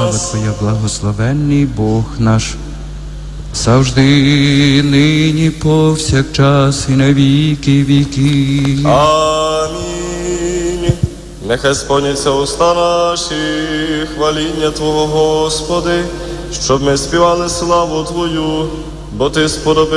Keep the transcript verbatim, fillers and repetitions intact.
нас. Твоя благословенний Бог наш, завжди, нині, повсякчас і на віки віків. Амінь. Нехай сповняться уста наші, хваління Твого, Господи, щоб ми співали славу Твою, бо Ти сподобив